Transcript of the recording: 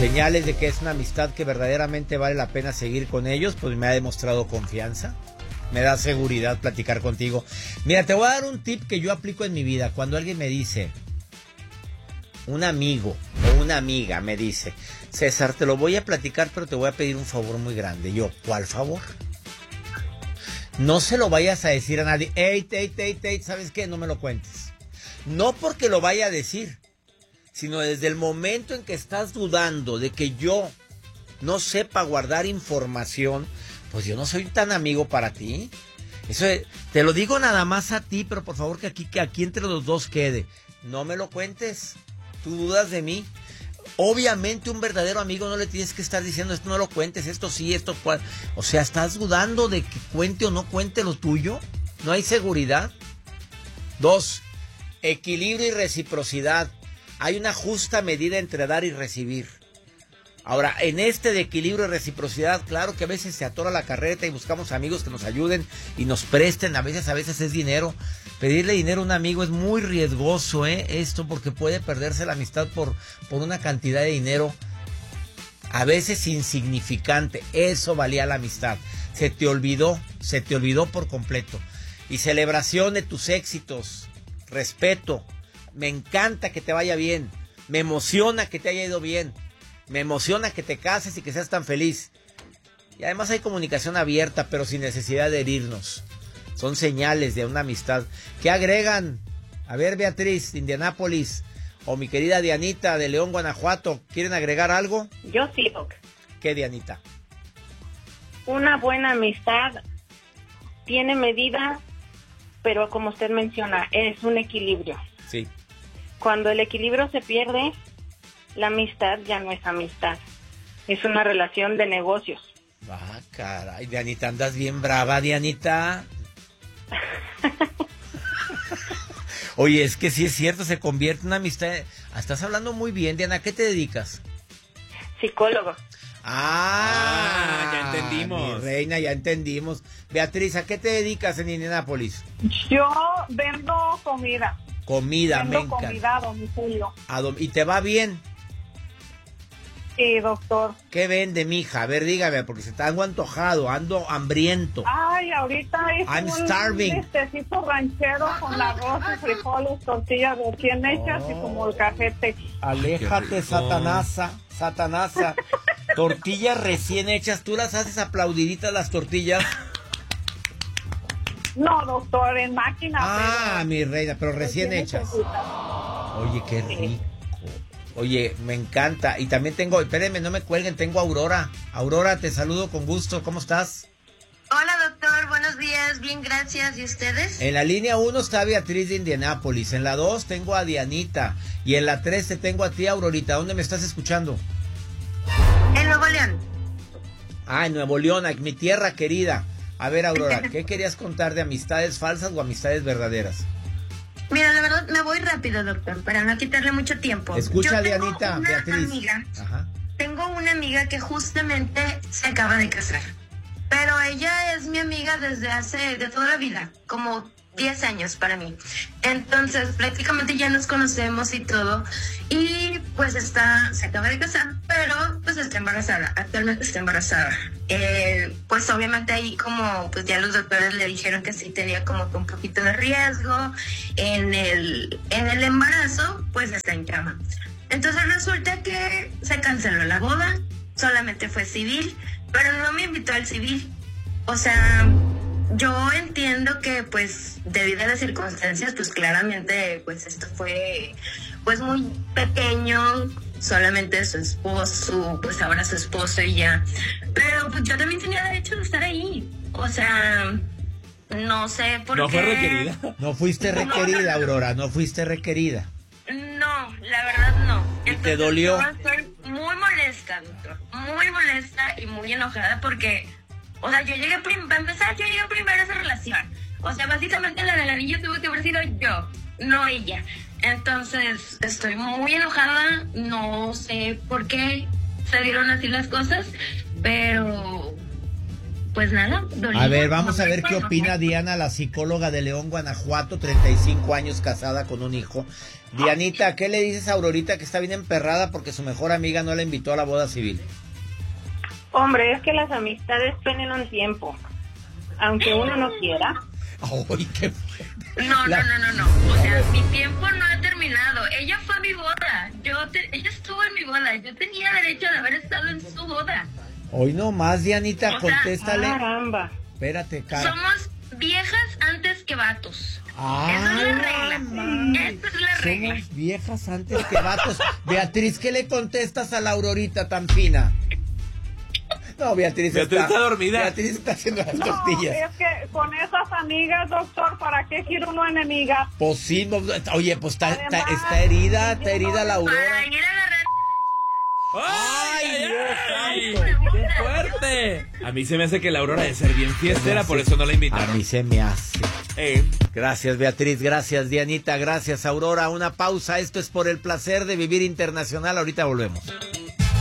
señales de que es una amistad que verdaderamente vale la pena seguir con ellos, pues me ha demostrado confianza, me da seguridad platicar contigo. Mira, te voy a dar un tip que yo aplico en mi vida. Cuando alguien me dice, un amigo o una amiga me dice, César, te lo voy a platicar, pero te voy a pedir un favor muy grande. Yo, ¿cuál favor? No se lo vayas a decir a nadie. Ey, ¿sabes qué? No me lo cuentes. No porque lo vaya a decir, sino desde el momento en que estás dudando de que yo no sepa guardar información, pues yo no soy tan amigo para ti. Eso te lo digo nada más a ti, pero por favor que aquí entre los dos quede. No me lo cuentes. Tú dudas de mí. Obviamente un verdadero amigo no le tienes que estar diciendo esto no lo cuentes, esto sí, esto cual. O sea, ¿estás dudando de que cuente o no cuente lo tuyo? ¿No hay seguridad? 2, equilibrio y reciprocidad. Hay una justa medida entre dar y recibir. Ahora, en este de equilibrio y reciprocidad, claro que a veces se atora la carreta y buscamos amigos que nos ayuden y nos presten. A veces es dinero. Pedirle dinero a un amigo es muy riesgoso, esto, porque puede perderse la amistad por una cantidad de dinero a veces insignificante. Eso valía la amistad. Se te olvidó por completo. Y celebración de tus éxitos, respeto. Me encanta que te vaya bien. Me emociona que te haya ido bien. Me emociona que te cases y que seas tan feliz. Y además hay comunicación abierta, pero sin necesidad de herirnos. Son señales de una amistad. ¿Qué agregan? A ver, Beatriz, de Indianápolis, o mi querida Dianita de León, Guanajuato, ¿quieren agregar algo? Yo sí, Doc. ¿Qué, Dianita? Una buena amistad tiene medida, pero como usted menciona, es un equilibrio. Sí. Cuando el equilibrio se pierde, la amistad ya no es amistad. Es una relación de negocios. Ah, caray, Dianita, andas bien brava, Dianita. Oye, es que sí es cierto, se convierte en una amistad. Estás hablando muy bien, Diana. ¿A qué te dedicas? Psicólogo. Ya entendimos. Mi reina, ya entendimos. Beatriz, ¿a qué te dedicas en Indianápolis? Yo vendo comida. Comida, vendo comida a domicilio. ¿Y te va bien? Sí, doctor. ¿Qué vende, mija? A ver, dígame, porque ando antojado, ando hambriento. Ay, ahorita es I'm starving. Un necesito ranchero con arroz y frijoles, tortillas recién hechas y como el cajete. Aléjate, satanasa. Tortillas recién hechas, ¿tú las haces aplaudiditas las tortillas? No, doctor, en máquina. Mi reina, pero recién hechas. Oye, qué rico. Oye, me encanta. Y también tengo, espérenme, no me cuelguen, tengo a Aurora. Aurora, te saludo con gusto. ¿Cómo estás? Hola, doctor. Buenos días. Bien, gracias. ¿Y ustedes? En la línea 1 está Beatriz de Indianápolis. En la 2 tengo a Dianita. Y en la 3 te tengo a ti, Aurorita. ¿Dónde me estás escuchando? En Nuevo León. En Nuevo León, mi tierra querida. A ver, Aurora, ¿qué querías contar de amistades falsas o amistades verdaderas? Mira, la verdad, me voy rápido, doctor, para no quitarle mucho tiempo. Escucha, Dianita, Beatriz. Tengo una amiga que justamente se acaba de casar. Pero ella es mi amiga de toda la vida, como 10 años para mí. Entonces, prácticamente ya nos conocemos y todo. Y pues se acaba de casar, pero pues está embarazada. Actualmente está embarazada. Pues obviamente ahí como, pues ya los doctores le dijeron que sí tenía como que un poquito de riesgo. En el embarazo, pues está en cama. Entonces resulta que se canceló la boda, solamente fue civil, pero no me invitó al civil. O sea, yo entiendo que pues debido a las circunstancias, pues claramente pues esto fue pues muy pequeño, solamente su esposo, pues ahora su esposo y ya. Pero pues yo también tenía derecho de estar ahí. O sea, no sé por qué. ¿No fue requerida? No fuiste requerida, Aurora, no fuiste requerida. No, la verdad no. ¿Y te dolió? Yo estoy muy molesta, doctor. Muy molesta y muy enojada porque, o sea, para empezar, yo llegué primero a esa relación. O sea, básicamente la del anillo tuve que haber sido yo, no ella. Entonces, estoy muy enojada. No sé por qué se dieron así las cosas, pero pues nada, dolido. A ver, vamos a ver qué opina Diana, la psicóloga de León, Guanajuato, 35 años, casada con un hijo. Dianita, ¿qué le dices a Aurorita que está bien emperrada porque su mejor amiga no la invitó a la boda civil? Hombre, es que las amistades tienen un tiempo, aunque uno no quiera. ¡Ay, qué fuerte! No. O sea, mi tiempo no ha terminado. Ella fue a mi boda. Ella estuvo en mi boda. Yo tenía derecho de haber estado en su boda. Hoy no más, Dianita, O sea, contéstale. Caramba. Espérate, cara. Somos viejas antes que vatos. ¡Ay, Esa es la regla. mamá! Esa es la regla. Somos viejas antes que vatos. Beatriz, ¿qué le contestas a la Aurorita tan fina? No, Beatriz está dormida. Beatriz está haciendo las No, tortillas. es que con esas amigas, doctor, ¿para qué quiere uno enemigas? Pues sí, oye, pues está Además, herida la Aurora. Para ir a agarrar. ¡Ay, Dios santo! ¡Qué fuerte! A mí se me hace que la Aurora debe ser bien fiestera, por eso no la A invitaron. mí se me hace. Gracias, Beatriz, gracias, Dianita, gracias, Aurora. Una pausa, esto es por el placer de vivir internacional, ahorita volvemos.